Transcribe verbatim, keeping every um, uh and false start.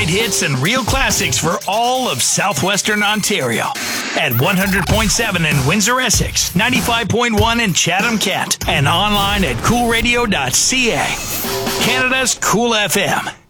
right hits and real classics for all of southwestern Ontario. At one hundred point seven in Windsor, Essex, ninety-five point one in Chatham, Kent, and online at cool radio dot c a. Canada's Cool F M.